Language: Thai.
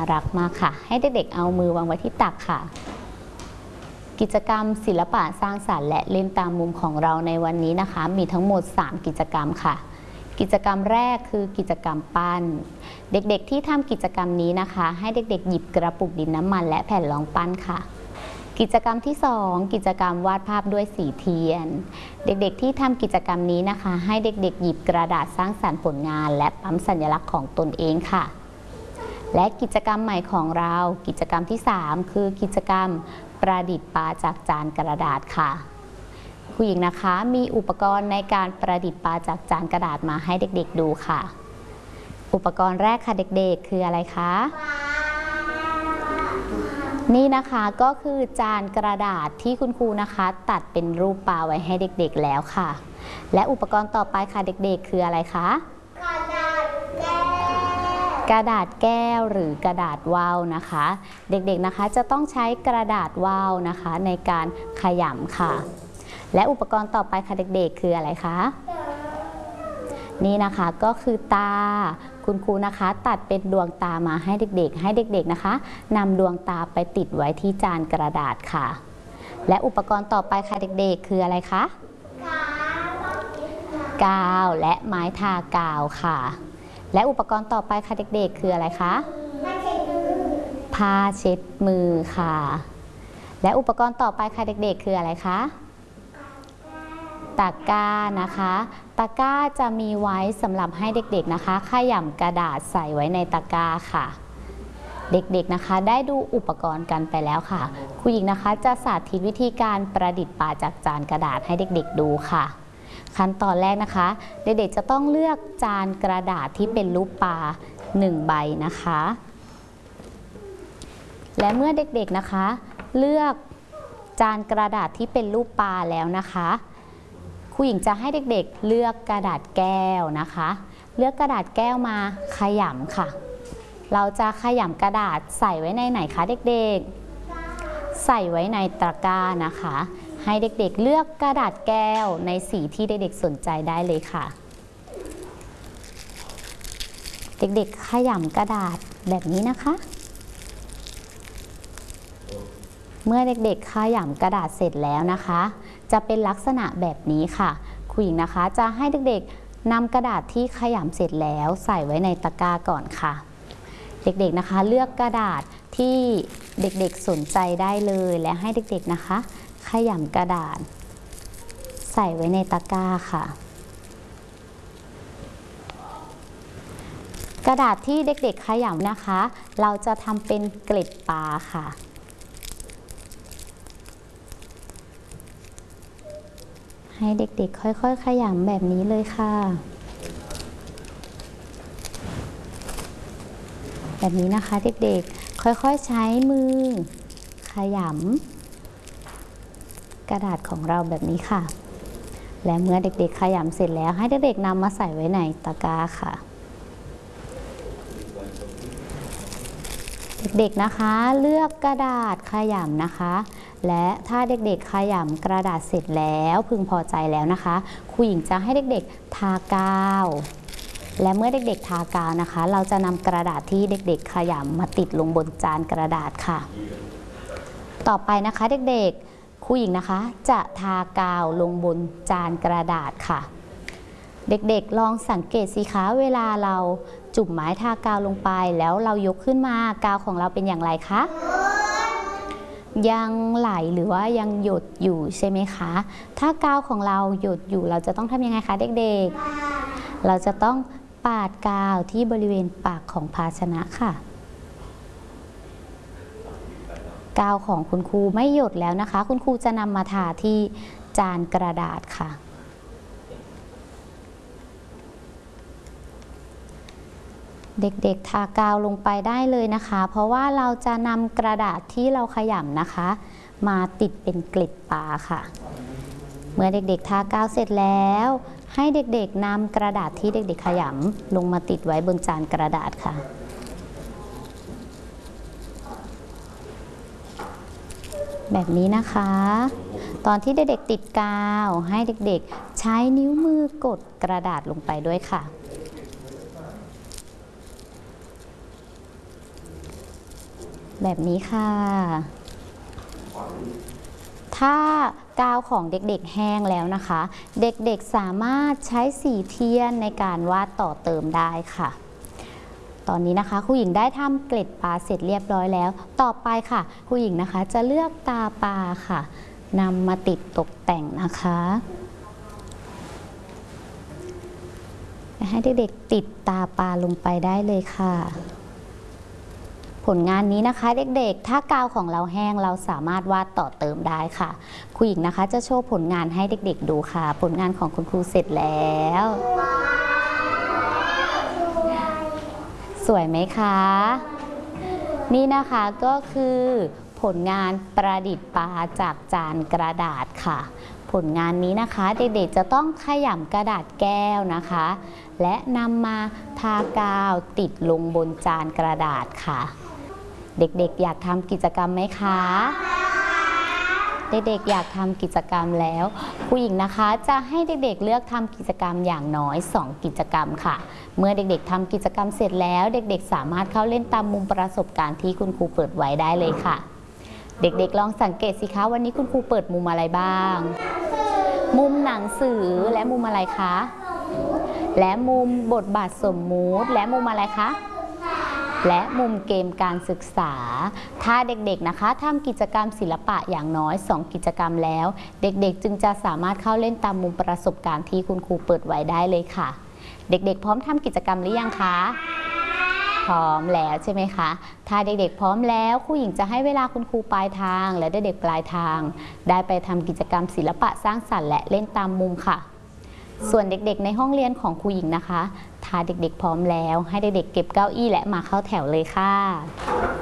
รักมากค่ะให้เด็กๆเอามือวางไว้ที่ตักค่ะกิจกรรมศิลปะสร้างสรรค์และเล่นตามมุมของเราในวันนี้นะคะมีทั้งหมด3กิจกรรมค่ะกิจกรรมแรกคือกิจกรรมปั้นเด็กๆที่ทำกิจกรรมนี้นะคะให้เด็กๆหยิบกระปุกดินน้ำมันและแผ่นรองปั้นค่ะกิจกรรมที่2กิจกรรมวาดภาพด้วยสีเทียนเด็กๆที่ทำกิจกรรมนี้นะคะให้เด็กๆหยิบกระดาษสร้างสรรค์ผลงานและปั๊มสัญลักษณ์ของตนเองค่ะและกิจกรรมใหม่ของเรากิจกรรมที่3คือกิจกรรมประดิษฐ์ปลาจากจานกระดาษค่ะผู้หญิงนะคะมีอุปกรณ์ในการประดิษฐ์ปลาจากจานกระดาษมาให้เด็กๆดูค่ะอุปกรณ์แรกค่ะเด็กๆคืออะไรคะนี่นะคะก็คือจานกระดาษที่คุณครูนะคะตัดเป็นรูปปลาไว้ให้เด็กๆแล้วค่ะและอุปกรณ์ต่อไปค่ะเด็กๆคืออะไรคะกระดาษแก้วหรือกระดาษว่าวนะคะเด็กๆนะคะจะต้องใช้กระดาษว่าวนะคะในการขยำค่ะและอุปกรณ์ต่อไปค่ะเด็กๆคืออะไรคะนี่นะคะก็คือตาคุณครูนะคะตัดเป็นดวงตามาให้เด็กๆนะคะนำดวงตาไปติดไว้ที่จานกระดาษค่ะและอุปกรณ์ต่อไปค่ะเด็กๆคืออะไรคะกาวและไม้ทากาวค่ะและอุปกรณ์ต่อไปค่ะเด็กๆคืออะไรคะผ้าเช็ดมือค่ะและอุปกรณ์ต่อไปค่ะเด็กๆคืออะไรคะตะกร้านะคะตะกร้าจะมีไว้สำหรับให้เด็กๆนะคะขยำกระดาษใส่ไว้ในตะกร้าค่ะเด็กๆนะคะได้ดูอุปกรณ์กันไปแล้วค่ะครูหญิงนะคะจะสาธิตวิธีการประดิษฐ์ปลาจากจานกระดาษให้เด็กๆดูค่ะขั้นตอนแรกนะคะเด็กๆจะต้องเลือกจานกระดาษที่เป็นรูปปลา1ใบนะคะและเมื่อเด็กๆนะคะเลือกจานกระดาษที่เป็นรูปปลาแล้วนะคะครูหญิงจะให้เด็กๆเลือกกระดาษแก้วนะคะเลือกกระดาษแก้วมาขยำค่ะเราจะขยำกระดาษใส่ไว้ในไหนคะเด็กๆใส่ไว้ในตะกร้านะคะให้เด็กๆเลือกกระดาษแก้วในสีที่เด็กๆสนใจได้เลยค่ะเด็กๆขยำกระดาษแบบนี้นะคะเมื่อเด็กๆขยำกระดาษเสร็จแล้วนะคะจะเป็นลักษณะแบบนี้ค่ะครูหญิงนะคะจะให้เด็กๆนำกระดาษที่ขยำเสร็จแล้วใส่ไว้ในตะกร้าก่อนค่ะเด็กๆนะคะเลือกกระดาษที่เด็กๆสนใจได้เลยและให้เด็กๆนะคะขยำกระดาษใส่ไว้ในตะกร้าค่ะกระดาษที่เด็กๆขยำนะคะเราจะทำเป็นเกล็ดปลาค่ะให้เด็กๆค่อยๆขยำแบบนี้เลยค่ะแบบนี้นะคะเด็กๆค่อยๆใช้มือขยำกระดาษของเราแบบนี้ค่ะและเมื่อเด็กๆขยำเสร็จแล้วให้เด็กๆนำมาใส่ไว้ในตะกร้าค่ะเด็กๆนะคะเลือกกระดาษขยำนะคะและถ้าเด็กๆขยำกระดาษเสร็จแล้วพึงพอใจแล้วนะคะครูหญิงจะให้เด็กๆทากาวและเมื่อเด็กๆทากาวนะคะเราจะนำกระดาษที่เด็กๆขยำมาติดลงบนจานกระดาษค่ะต่อไปนะคะเด็กๆครูหญิงนะคะจะทากาวลงบนจานกระดาษค่ะเด็กๆลองสังเกตสิคะเวลาเราจุ่มไม้ทากาวลงไปแล้วเรายกขึ้นมากาวของเราเป็นอย่างไรคะยังไหลหรือว่ายังหยดอยู่ใช่ไหมคะถ้ากาวของเราหยดอยู่เราจะต้องทำยังไงคะเด็กๆเราจะต้องปาดกาวที่บริเวณปากของภาชนะค่ะกาวของคุณครูไม่หยดแล้วนะคะคุณครูจะนำมาทาที่จานกระดาษค่ะเด็กๆทากาวลงไปได้เลยนะคะเพราะว่าเราจะนำกระดาษที่เราขยำนะคะมาติดเป็นเกล็ดปลาค่ะเมื่อเด็กๆทากาวเสร็จแล้วให้เด็กๆนำกระดาษที่เด็กๆขยำลงมาติดไว้บนจานกระดาษค่ะแบบนี้นะคะตอนที่เด็กๆติดกาวให้เด็กๆใช้นิ้วมือกดกระดาษลงไปด้วยค่ะแบบนี้ค่ะ ถ้ากาวของเด็กๆแห้งแล้วนะคะ เด็กๆสามารถใช้สีเทียนในการวาดต่อเติมได้ค่ะ ตอนนี้นะคะครูหญิงได้ทำเกล็ดปลาเสร็จเรียบร้อยแล้ว ต่อไปค่ะครูหญิงนะคะจะเลือกตาปลาค่ะนำมาติดตกแต่งนะคะให้เด็กๆติดตาปลาลงไปได้เลยค่ะผลงานนี้นะคะเด็กๆถ้ากาวของเราแห้งเราสามารถวาดต่อเติมได้ค่ะครูหญิงนะคะจะโชว์ผลงานให้เด็กๆดูค่ะผลงานของคุณครูเสร็จแล้วสวยไหมคะนี่นะคะก็คือผลงานประดิษฐ์ปลาจากจานกระดาษค่ะผลงานนี้นะคะเด็กๆจะต้องขยำกระดาษแก้วนะคะและนำมาทากาวติดลงบนจานกระดาษค่ะเด็กๆอยากทำกิจกรรมไหมคะเด็กๆอยากทำกิจกรรมแล้วครูหญิงนะคะจะให้เด็กๆเลือกทำกิจกรรมอย่างน้อย2กิจกรรมค่ะเมื่อเด็กๆทำกิจกรรมเสร็จแล้วเด็กๆสามารถเข้าเล่นตามมุมประสบการณ์ที่คุณครูเปิดไว้ได้เลยค่ะเด็กๆลองสังเกตสิคะวันนี้คุณครูเปิดมุมอะไรบ้างมุมหนังสือและมุมอะไรคะและมุมบทบาทสมมุติและมุมอะไรคะและมุมเกมการศึกษาถ้าเด็กๆนะคะทำกิจกรรมศิลปะอย่างน้อย2กิจกรรมแล้วเด็กๆจึงจะสามารถเข้าเล่นตามมุมประสบการณ์ที่คุณครูเปิดไว้ได้เลยค่ะเด็กๆพร้อมทำกิจกรรมหรือยังคะพร้อมแล้วใช่ไหมคะถ้าเด็กๆพร้อมแล้วครูหญิงจะให้เวลาคุณครูปลายทางและเด็กๆปลายทางได้ไปทำกิจกรรมศิลปะสร้างสรรค์และเล่นตามมุมค่ะส่วนเด็กๆในห้องเรียนของครูหญิงนะคะถ้าเด็กๆพร้อมแล้วให้เด็กๆเก็บเก้าอี้และมาเข้าแถวเลยค่ะ